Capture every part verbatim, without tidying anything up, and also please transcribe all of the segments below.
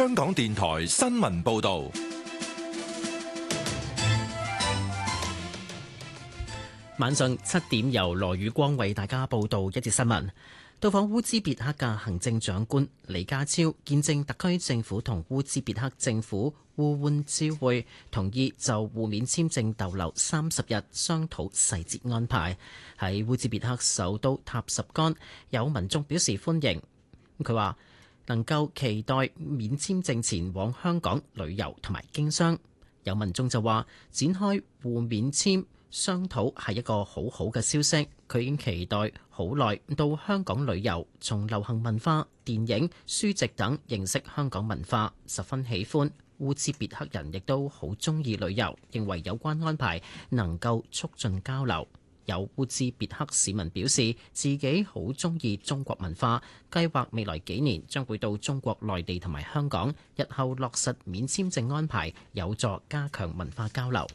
香港電台新聞報道。 晚上七點，由羅宇光為大家報道一節新聞。到訪烏茲別克嘅行政長官李家超見證特區政府同烏茲別克政府互換照會，同意就互免簽證逗留三十日商討細節安排。喺烏茲別克首都塔什干，有民眾表示歡迎。佢話能夠期待免簽證前往香港旅遊同埋經商。有民眾就話展開互免簽商討係一個好好嘅消息，佢已經期待好耐到香港旅遊，從流行文化、電影、書籍等認識香港文化，十分喜歡。烏茲別克人亦都好中意旅遊，認為有關安排能夠促進交流。有烏茲別克市民表示自己好中意中國文化，計劃未來幾年將會到中國內地同埋香港，日後落實免簽證安排，有助加強文化交流。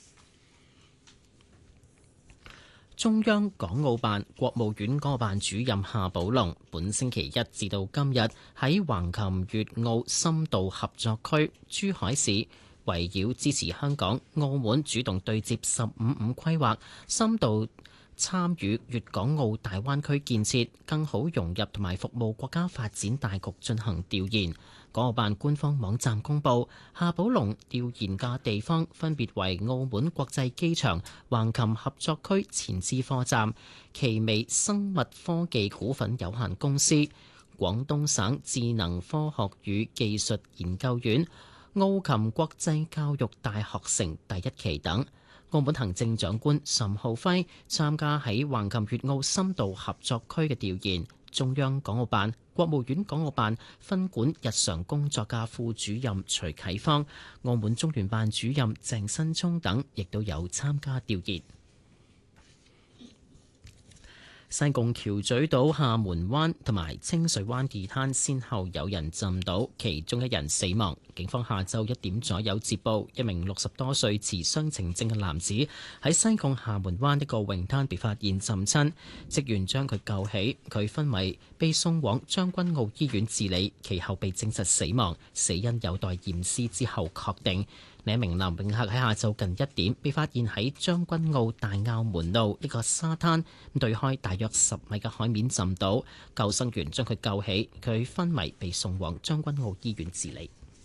中央港澳辦國務院港澳辦主任夏寶龍本星期一至到今日喺橫琴粵澳深度合作區珠海市，圍繞支持香港、澳門主動對接十五五規劃，深度參與粵港澳大灣區建設，更好融入同埋服務國家發展大局進行調研。港澳辦官方網站公佈，夏寶龍調研嘅地方分別為澳門國際機場、橫琴合作區前置貨站、奇微生物科技股份有限公司、廣東省智能科學與技術研究院、澳琴國際教育大學城第一期等。澳門行政長官岑浩輝參加喺橫琴粵澳深度合作區嘅調研。中央港澳辦、國務院港澳辦分管日常工作嘅副主任徐啟芳、澳門中聯辦主任鄭新聰等，亦都有參加調研。西貢橋咀島廈門灣同埋清水灣二灘先後有人浸到，其中一人死亡。警方下晝一點左右接報，一名六十多歲持雙程證嘅男子喺西貢廈門灣一個泳灘被發現浸親，職員將佢救起，佢昏迷被送往將軍澳醫院治理，其後被證實死亡，死因有待驗屍之後確定。另一名男泳客喺下晝近一點被發現喺將軍澳大坳門路一個沙灘對開大約十米嘅海面浸到，救生員將佢救起，佢昏迷被送往將軍澳醫院治理。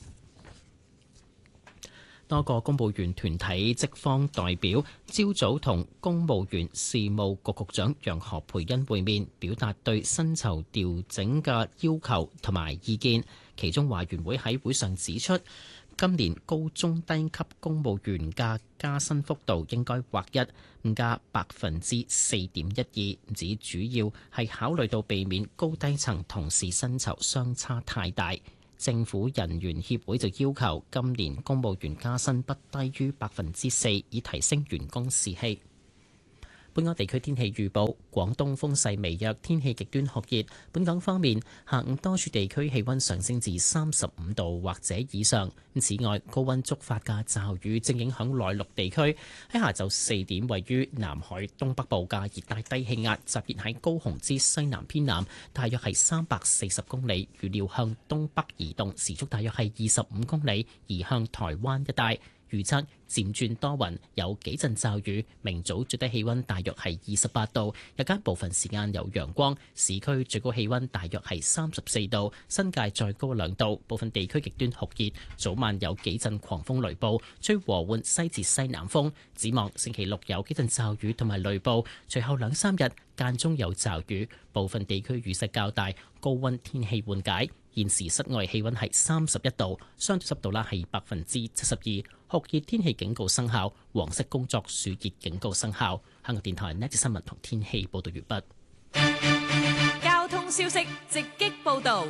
多個公務員團體職方代表朝早同公務員事務局局長楊何蓓茵會面，表達對薪酬調整嘅要求同埋意見。其中華員會喺會上指出，今年高中低級公務員嘅加薪幅度應該劃一，加百分之四點一二，指主要係考慮到避免高低層同事薪酬相差太大。政府人員協會就要求今年公務員加薪不低於百分之四，以提升員工士氣。本港地區天氣預報：廣東風勢微弱，天氣極端酷熱。本港方面，下午多處地區氣溫上升至三十五度或者以上。此外，高溫觸發嘅驟雨正影響內陸地區。喺下晝四點，位於南海東北部嘅熱帶低氣壓集結喺高雄之西南偏南，大約係三百四十公里，預料向東北移動，時速大約係二十五公里，移向台灣一帶。預測漸轉多雲，有幾陣驟雨。明早最低氣溫大約係二十八度，日間部分時間有陽光。市區最高氣溫大約係三十四度，新界再高兩度。部分地區極端酷熱，早晚有幾陣狂風雷暴，吹和緩西至西南風。展望星期六有幾陣驟雨同埋雷暴，隨後兩三日間中有驟雨，部分地區雨勢較大，高溫天氣緩解。現時室外氣溫係三十一度，相對濕度啦係百分之七十二，酷熱天氣警告生效，黃色工作暑熱警告生效。香港電台呢節新聞同天氣報道完畢。交通消息直擊報道。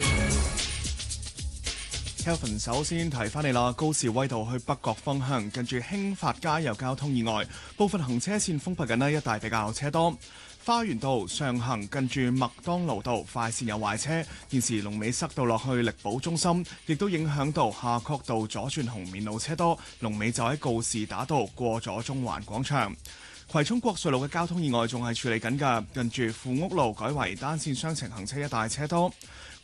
Kelvin 首先提翻你啦，高士威道去北角方向，近住興發街有交通意外，部分行車線封閉緊呢，一帶比較車多。花園道上行近住麥當勞道快線有壞車，現時龍尾塞到落去力寶中心，亦都影響到夏慤道左轉紅棉路車多，龍尾就喺告士打道過咗中環廣場。葵涌國瑞路嘅交通意外仲係處理緊㗎，近住富屋路改為單線雙程行車一帶車多。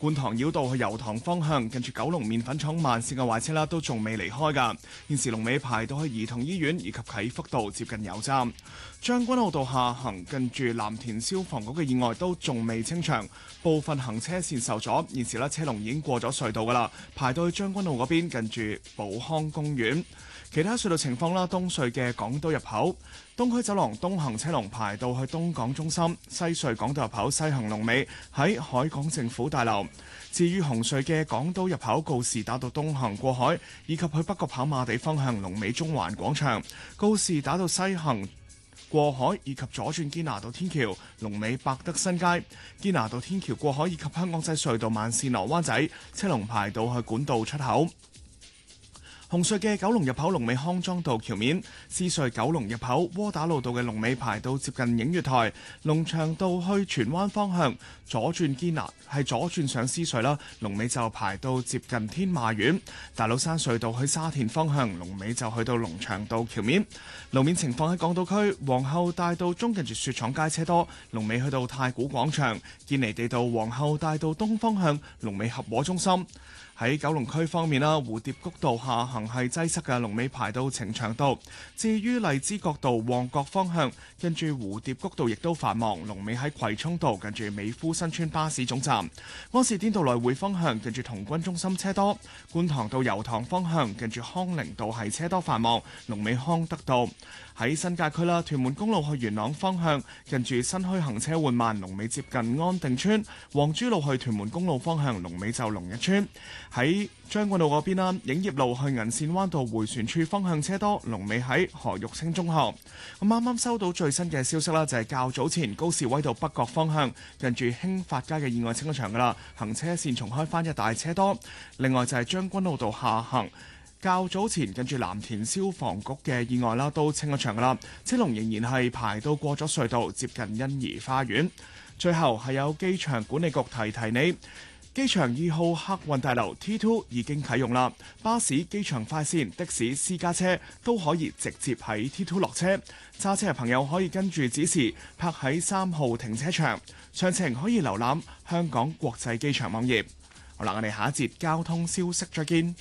觀塘繞道去油塘方向，近住九龍麵粉廠慢線嘅壞車啦，都仲未離開㗎。現時龍尾排到去兒童醫院以及啟福道接近油站。將軍澳道下行近住藍田消防局嘅意外都仲未清場，部分行車線受阻。現時咧車龍已經過咗隧道㗎啦，排到去將軍澳嗰邊近住寶康公園。其他隧道情況啦，東隧嘅港島入口、東區走廊東行車龍排到去東港中心；西隧港島入口西行龍尾喺海港政府大樓。至於紅隧嘅港島入口告士打道東行過海，以及去北角跑馬地方向龍尾中環廣場；告士打道西行過海以及左轉堅拿道天橋，龍尾百德新街；堅拿道天橋過海以及香港仔隧道慢線落灣仔，車龍排到去管道出口。紅隧嘅九龍入口龍尾康莊道橋面，獅隧九龍入口窩打老道嘅龍尾排到接近映月台，龍翔道去荃灣方向左轉堅拿係左轉上獅隧啦，龍尾就排到接近天馬苑。大老山隧道去沙田方向龍尾就去到龍翔道橋面。路面情況喺港島區皇后大道中近住雪廠街車多，龍尾去到太古廣場；堅尼地道皇后大道東方向龍尾合和中心。喺九龍區方面啦，蝴蝶谷道下行係擠塞嘅，龍尾排到呈祥道。至於荔枝角道旺角方向，跟住蝴蝶谷道亦都繁忙，龍尾喺葵涌道近住美孚新村巴士總站。柯士甸道來回方向，近住童軍中心車多。觀塘道油塘方向，近住康寧道係車多繁忙，龍尾康德道。喺新界區啦，屯門公路去元朗方向，近住新墟行車緩慢，龍尾接近安定村；黃珠路去屯門公路方向，龍尾就龍日村。喺將軍澳嗰邊啦，影業路去銀線灣道迴旋處方向車多，龍尾喺何玉清中學。咁啱啱收到最新嘅消息啦，就係較早前高士威道北角方向近住興發街嘅意外清咗場噶啦，行車線重開返一大車多。另外就係將軍澳道下行。較早前近住藍田消防局嘅意外啦，都清咗場噶啦，車龍仍然係排到過咗隧道，接近欣怡花園。最後係有機場管理局提提你，機場二號客運大樓 T 二 已經啟用啦，巴士、機場快線、的士、私家車都可以直接喺 T 二落車。揸車嘅朋友可以跟住指示泊喺三號停車場，詳情可以瀏覽香港國際機場網頁。好啦，我哋下一節交通消息再見。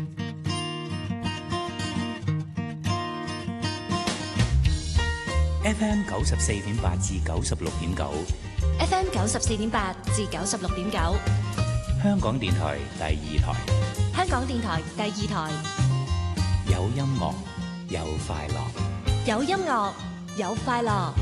F M 九十四點八至九十六點九 F M 九十四點八至九十六點九， 香港電台第二台， 香港電台第二台， 有音樂有快樂， 有音樂有快樂。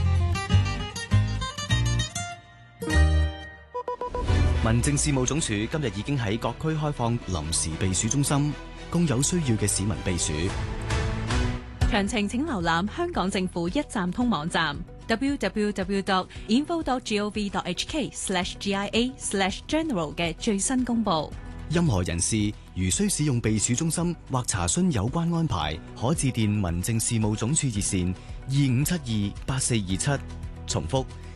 民政事務總署今日已經喺各區開放臨時避暑中心，供有需要嘅市民避暑。 詳情請瀏覽香港政府一站通網站 double-u double-u double-u dot info dot gov dot h k slash g i a slash general 嘅最新公佈。 任何人士如需使用避暑中心或查詢有關安排，可致電民政事務總署熱線二五七二八四二七。重複